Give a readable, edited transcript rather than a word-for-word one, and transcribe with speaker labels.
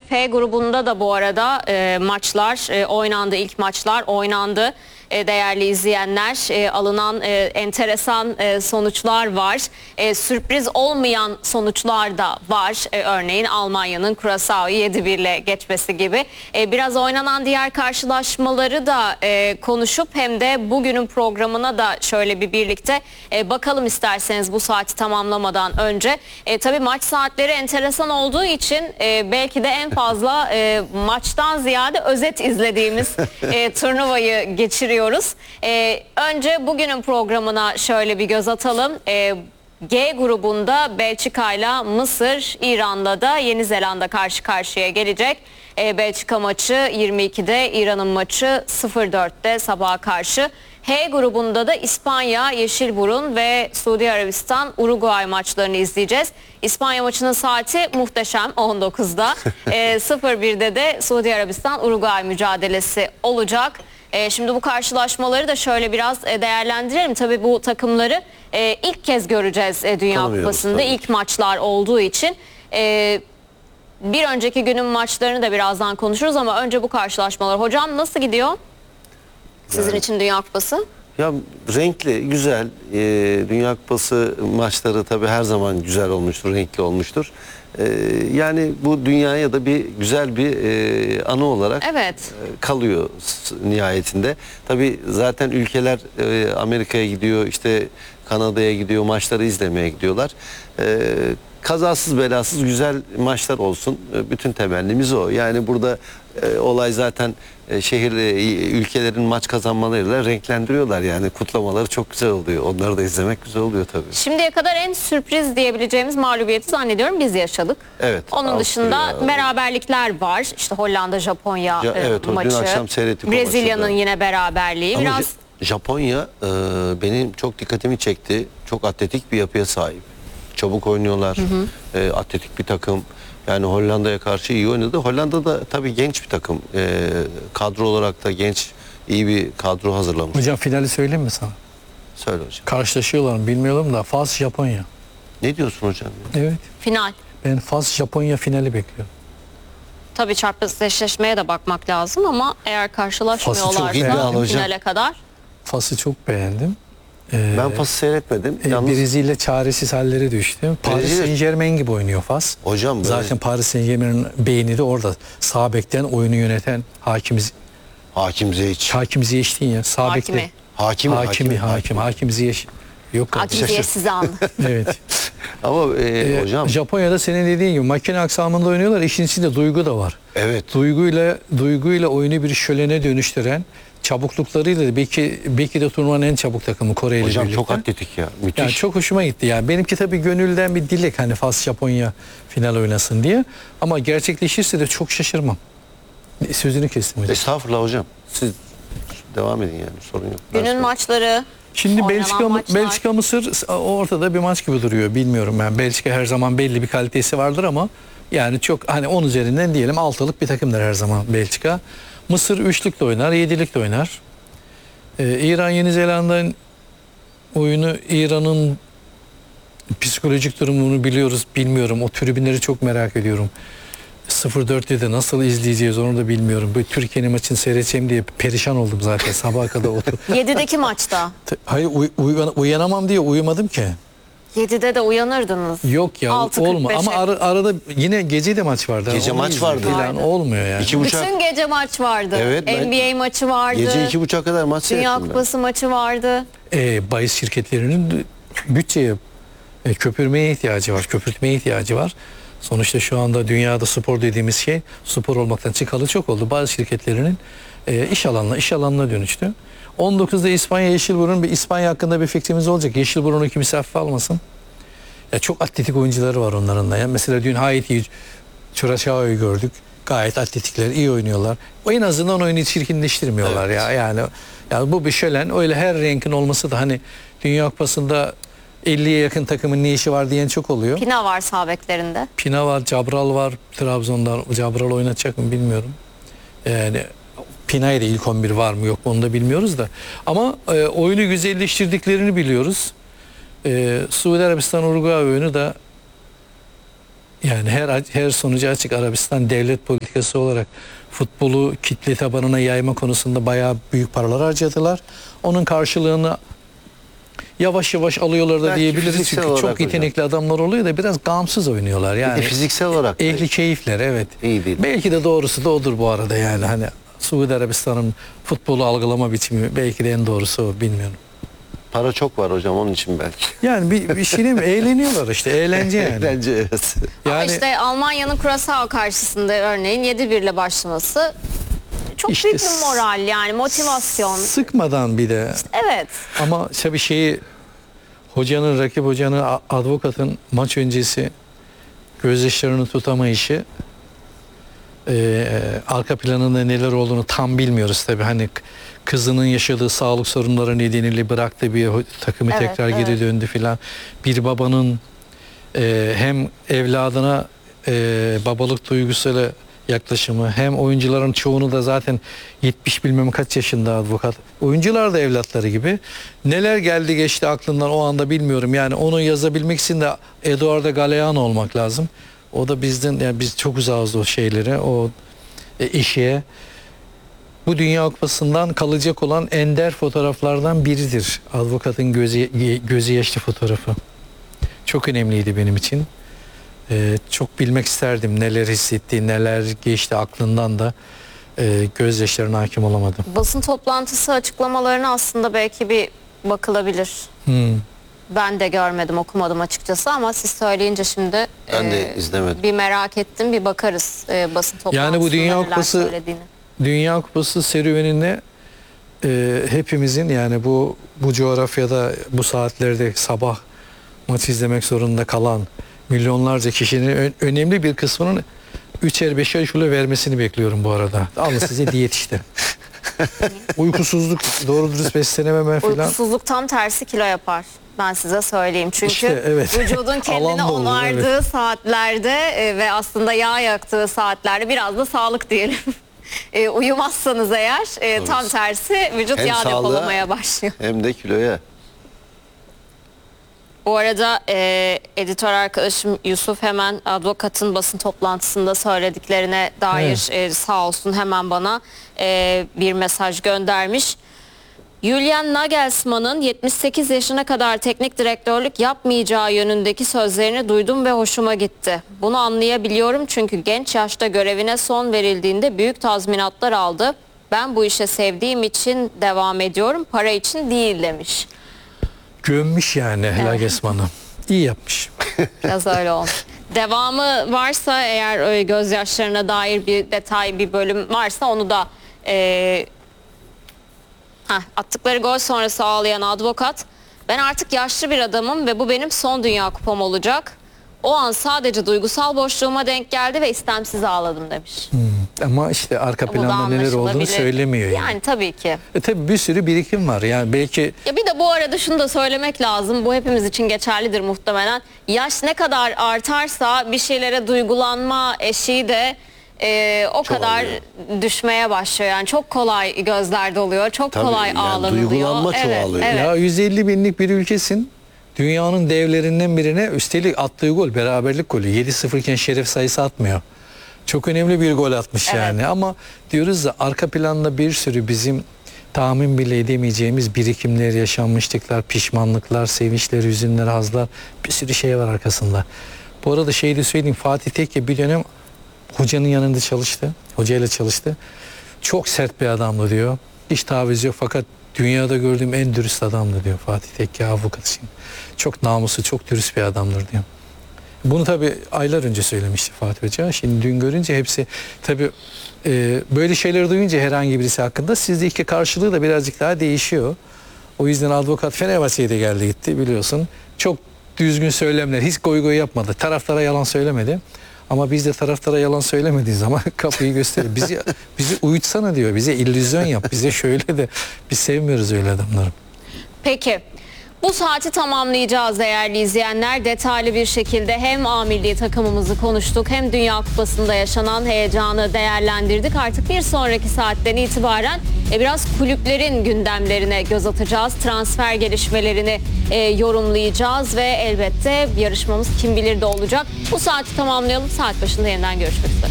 Speaker 1: F grubunda da bu arada maçlar oynandı. İlk maçlar oynandı. Değerli izleyenler, alınan enteresan sonuçlar var. Sürpriz olmayan sonuçlar da var. Örneğin Almanya'nın Curaçao'yu 7-1 ile geçmesi gibi. Biraz oynanan diğer karşılaşmaları da konuşup hem de bugünün programına da şöyle bir birlikte bakalım isterseniz bu saati tamamlamadan önce. Tabii maç saatleri enteresan olduğu için belki de en fazla maçtan ziyade özet izlediğimiz turnuvayı geçiriyoruz. Önce bugünün programına şöyle bir göz atalım. G grubunda Belçika ile Mısır, İran'la da Yeni Zelanda karşı karşıya gelecek. Belçika maçı 22'de, İran'ın maçı 04'te sabaha karşı. H grubunda da İspanya, Yeşilburun ve Suudi Arabistan, Uruguay maçlarını izleyeceğiz. İspanya maçının saati muhteşem 19'da. 01'de de Suudi Arabistan, Uruguay mücadelesi olacak. Şimdi bu karşılaşmaları da şöyle biraz değerlendirelim. Tabii bu takımları ilk kez göreceğiz Dünya Kupası'nda. İlk maçlar olduğu için. Bir önceki günün maçlarını da birazdan konuşuruz ama önce bu karşılaşmalar. Hocam nasıl gidiyor sizin için Dünya Kupası?
Speaker 2: Ya renkli, güzel. Dünya Kupası maçları tabii her zaman güzel olmuştur, renkli olmuştur. Yani bu dünyaya da bir güzel bir anı olarak kalıyor nihayetinde. Tabii zaten ülkeler Amerika'ya gidiyor, işte Kanada'ya gidiyor, maçları izlemeye gidiyorlar. Kazasız belasız güzel maçlar olsun. Bütün temennimiz o. Yani burada olay zaten ülkelerin maç kazanmalarıyla renklendiriyorlar. Yani kutlamaları çok güzel oluyor. Onları da izlemek güzel oluyor tabii.
Speaker 1: Şimdiye kadar en sürpriz diyebileceğimiz mağlubiyeti zannediyorum biz yaşadık.
Speaker 2: Evet.
Speaker 1: Onun dışında beraberlikler var. İşte Hollanda, Japonya maçı. Dün akşam seyrettik. Brezilya'nın yine beraberliği.
Speaker 2: Ama
Speaker 1: biraz
Speaker 2: Japonya benim çok dikkatimi çekti. Çok atletik bir yapıya sahip. Çabuk oynuyorlar. Atletik bir takım. Yani Hollanda'ya karşı iyi oynadı. Hollanda da tabii genç bir takım. Kadro olarak da genç, iyi bir kadro hazırlamış.
Speaker 3: Hocam finali söyleyeyim mi sana?
Speaker 2: Söyle hocam. Karşılaşıyorlar
Speaker 3: mı bilmiyorum da Fas Japonya.
Speaker 2: Ne diyorsun hocam?
Speaker 3: Evet.
Speaker 1: Final.
Speaker 3: Ben Fas Japonya finali bekliyorum.
Speaker 1: Tabii çarpıcı eşleşmeye de bakmak lazım ama eğer karşılaşmıyorlarsa finale kadar.
Speaker 3: Fas'ı çok beğendim.
Speaker 2: Ben Fas'ı seyretmedim.
Speaker 3: Brezilya çaresiz hallere düştü. Paris Saint-Germain gibi oynuyor Fas.
Speaker 2: Hocam
Speaker 3: zaten Paris Saint-Germain'in beyni de orada. Sağ bekten oyunu yöneten Hakim Ziyech değil ya. Sağ bekte. Hakim Ziyech. Yok.
Speaker 1: Hakim Ziyech sizi andı.
Speaker 3: Evet.
Speaker 2: Ama hocam
Speaker 3: Japonya'da senin dediğin gibi makine aksamında oynuyorlar. İşin içinde duygu da var.
Speaker 2: Evet.
Speaker 3: Duyguyla oyunu bir şölene dönüştüren, çabukluklarıyla da belki de turnuvanın en çabuk takımı Kore ile birlikte.
Speaker 2: Hocam çok atletik ya. Müthiş.
Speaker 3: Yani çok hoşuma gitti ya. Benimki tabii gönülden bir dilek hani Fas Japonya final oynasın diye. Ama gerçekleşirse de çok şaşırmam. Sözünü kestim hocam.
Speaker 2: Estağfurullah hocam. Siz devam edin yani, sorun yok.
Speaker 1: Günün maçları.
Speaker 3: Şimdi Belçika Mısır ortada bir maç gibi duruyor. Bilmiyorum ben. Belçika her zaman belli bir kalitesi vardır ama yani çok hani 10 üzerinden diyelim 6'lık bir takımdır her zaman Belçika. Mısır 3'lük de oynar, 7'lik de oynar. İran Yeni Zelanda'nın oyunu, İran'ın psikolojik durumunu biliyoruz, bilmiyorum. O tribünleri çok merak ediyorum. 04'te de nasıl izleyeceğiz onu da bilmiyorum. Böyle Türkiye'nin maçını seyredeceğim diye perişan oldum zaten sabaha kadar.
Speaker 1: 7'deki maçta.
Speaker 3: Hayır uyanamam diye uyumadım ki.
Speaker 1: 7'de de uyanırdınız.
Speaker 3: Yok ya olma ama arada yine gece de maç vardı.
Speaker 2: Gece maç vardı.
Speaker 3: Olmuyor yani.
Speaker 1: Bütün gece maç vardı.
Speaker 2: Evet,
Speaker 1: NBA maçı vardı.
Speaker 2: Gece 2.30'a kadar maç seyrettim.
Speaker 1: Dünya Kupası maçı vardı.
Speaker 3: Bahis şirketlerinin bütçeye köpürmeye ihtiyacı var. Köpürtmeye ihtiyacı var. Sonuçta şu anda dünyada spor dediğimiz şey spor olmaktan çıkalı çok oldu. Bazı şirketlerinin iş alanına dönüştü. 19'da İspanya Yeşilburun, bir İspanya hakkında bir fikrimiz olacak. Yeşilburun'u kimse hafife almasın. Ya çok atletik oyuncuları var onların da. Ya. Mesela dün Haiti Curaçao'yu gördük. Gayet atletikler, iyi oynuyorlar. O en azından oyunu çirkinleştirmiyorlar evet. Ya bu bir şölen. Öyle her renkin olması da hani Dünya Kupası'nda 50'ye yakın takımın ne işi var diyen çok oluyor.
Speaker 1: Pina var sağ beklerinde.
Speaker 3: Pina var, Cabral var. Trabzon'dan Cabral oynatacak mı bilmiyorum. Yani Pina'ya da ilk 11 var mı yok mu onu da bilmiyoruz da. Ama oyunu güzelleştirdiklerini biliyoruz. Suudi Arabistan Uruguay oyunu da yani her sonucu açık. Arabistan devlet politikası politikası olarak futbolu kitle tabanına yayma konusunda bayağı büyük paralar harcadılar. Onun karşılığını yavaş yavaş alıyorlar da
Speaker 2: Belki
Speaker 3: diyebiliriz.
Speaker 2: fiziksel
Speaker 3: Çünkü
Speaker 2: olarak
Speaker 3: çok yetenekli adamlar oluyor da biraz gamsız oynuyorlar. Yani
Speaker 2: fiziksel olarak da
Speaker 3: ehli keyifler, evet.
Speaker 2: iyi değil.
Speaker 3: Belki de doğrusu da odur bu arada yani. Hani Suudi Arabistan'ın futbolu algılama biçimi belki de en doğrusu o, bilmiyorum.
Speaker 2: Para çok var hocam, onun için belki.
Speaker 3: Yani bir şey mi? Eğleniyorlar işte. Eğlence yani.
Speaker 2: Bence evet.
Speaker 1: Ama
Speaker 3: Yani
Speaker 1: işte Almanya'nın Curaçao karşısında örneğin 7-1 ile başlaması çok
Speaker 3: İşte
Speaker 1: büyük bir moral, yani motivasyon.
Speaker 3: sıkmadan bir de,
Speaker 1: Evet.
Speaker 3: ama tabii şeyi, rakip hocanın, advokatın maç öncesi gözyaşlarını tutamayışı, arka planında neler olduğunu tam bilmiyoruz tabii. Hani kızının yaşadığı sağlık sorunları nedeniyle bıraktı bir takımı,
Speaker 1: Evet,
Speaker 3: tekrar
Speaker 1: evet.
Speaker 3: geri döndü filan. Bir babanın hem evladına babalık duygusuyla yaklaşımı, hem oyuncuların çoğunu da zaten 70 bilmem kaç yaşında advokat. Oyuncular da evlatları gibi. Neler geldi geçti aklından o anda bilmiyorum. Yani onu yazabilmek için de Eduardo Galeano olmak lazım. O da bizden, yani biz çok uzağız o şeylere, o işe. Bu Dünya Kupası'ndan kalacak olan ender fotoğraflardan biridir. Advokatın gözü yaşlı fotoğrafı. Çok önemliydi benim için. Çok bilmek isterdim neler hissetti, neler geçti aklından da. Gözyaşlarına hakim olamadım.
Speaker 1: Basın toplantısı açıklamalarına aslında belki bir bakılabilir. Ben de görmedim, okumadım açıkçası, ama siz söyleyince şimdi
Speaker 2: Ben de izlemedim.
Speaker 1: bir merak ettim, bir bakarız basın toplantısında
Speaker 3: Yani bu Dünya
Speaker 1: neler
Speaker 3: Kupası
Speaker 1: söylediğini.
Speaker 3: Dünya Kupası serüveninde hepimizin, yani bu coğrafyada bu saatlerde sabah maç izlemek zorunda kalan milyonlarca kişinin önemli bir kısmının 3'er 5'er kilo vermesini bekliyorum bu arada. Alın size diyet işte. Uykusuzluk, doğru dürüst beslenememe falan.
Speaker 1: Uykusuzluk tam tersi kilo yapar. Ben size söyleyeyim. Çünkü
Speaker 3: İşte, evet.
Speaker 1: vücudun kendini
Speaker 3: Alan da olur,
Speaker 1: onardığı saatlerde ve aslında yağ yaktığı saatlerde biraz da sağlık diyelim. Uyumazsanız eğer tam tersi vücut
Speaker 2: Hem
Speaker 1: yağ
Speaker 2: sağlığa
Speaker 1: depolamaya başlıyor.
Speaker 2: hem de kiloya.
Speaker 1: Bu arada editör arkadaşım Yusuf hemen advokatın basın toplantısında söylediklerine dair sağ olsun hemen bana bir mesaj göndermiş. Julian Nagelsmann'ın 78 yaşına kadar teknik direktörlük yapmayacağı yönündeki sözlerini duydum ve hoşuma gitti. Bunu anlayabiliyorum çünkü genç yaşta görevine son verildiğinde büyük tazminatlar aldı. Ben bu işe sevdiğim için devam ediyorum, para için değil demiş.
Speaker 3: Gömmüş yani Nagelsmann'ı. İyi yapmış.
Speaker 1: Biraz öyle olmuş. Devamı varsa eğer gözyaşlarına dair bir detay, bir bölüm varsa onu da attıkları gol sonrası ağlayan advokat, ben artık yaşlı bir adamım ve bu benim son Dünya Kupam olacak. O an sadece duygusal boşluğuma denk geldi ve istemsiz ağladım demiş.
Speaker 3: Ama işte arka
Speaker 1: Bu da
Speaker 3: planda neler olduğunu
Speaker 1: anlaşılabilir.
Speaker 3: söylemiyor yani.
Speaker 1: Yani tabii ki.
Speaker 3: Tabii bir sürü birikim var. Yani belki
Speaker 1: Ya bir de bu arada şunu da söylemek lazım. Bu hepimiz için geçerlidir muhtemelen. Yaş ne kadar artarsa bir şeylere duygulanma eşiği de o kadar düşmeye başlıyor. Yani çok kolay gözler doluyor. Çok
Speaker 2: Tabii,
Speaker 1: kolay
Speaker 2: yani
Speaker 1: ağlanılıyor.
Speaker 2: duygulanma çoğalıyor.
Speaker 1: Evet.
Speaker 3: ya 150 binlik bir ülkesin, dünyanın devlerinden birine üstelik attığı gol beraberlik golü. 7-0 iken şeref sayısı atmıyor. Çok önemli bir gol atmış
Speaker 1: Evet.
Speaker 3: yani, ama diyoruz da arka planda bir sürü bizim tahmin bile edemeyeceğimiz birikimler, yaşanmışlıklar, pişmanlıklar, sevinçler, hüzünler, hazlar, bir sürü şey var arkasında. Bu arada şeyi de söyleyeyim, Fatih Tekke bir dönem hocanın yanında çalıştı. Hocayla çalıştı. Çok sert bir adamdı diyor. Hiç taviz yok, fakat dünyada gördüğüm en dürüst adamdı diyor Fatih Tekke, avukat için. Çok namuslu, çok dürüst bir adamdır diyor. Bunu tabii aylar önce söylemişti Fatih Hoca. Şimdi dün görünce hepsi tabii böyle şeyleri duyunca herhangi birisi hakkında sizdeki karşılığı da birazcık daha değişiyor. O yüzden advokat Fenerbahçe'ye de geldi gitti biliyorsun. Çok düzgün söylemler, hiç goy goy yapmadı. Taraftara yalan söylemedi. Ama biz de taraftara yalan söylemediği zaman kapıyı gösteriyor. Bizi uyutsana diyor. Bize illüzyon yap. Bize şöyle de, biz sevmiyoruz öyle adamları.
Speaker 1: Peki. Bu saati tamamlayacağız değerli izleyenler. Detaylı bir şekilde hem A milli takımımızı konuştuk, hem Dünya Kupası'nda yaşanan heyecanı değerlendirdik. Artık bir sonraki saatten itibaren biraz kulüplerin gündemlerine göz atacağız. Transfer gelişmelerini yorumlayacağız ve elbette yarışmamız kim bilir de olacak. Bu saati tamamlayalım. Saat başında yeniden görüşmek üzere.